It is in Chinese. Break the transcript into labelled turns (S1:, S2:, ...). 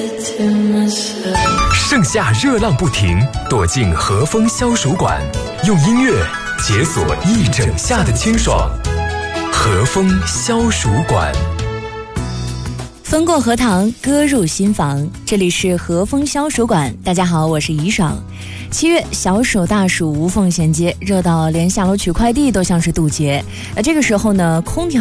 S1: 盛夏热浪不停，躲进和风消暑馆，用音乐解锁一整夏的清爽。和风消暑馆，
S2: 风过荷塘，歌入心房。这里是和风消暑馆，大家好，我是怡爽。7月小暑大暑无缝衔接，热到连下楼取快递都像是渡劫。这个时候呢，空调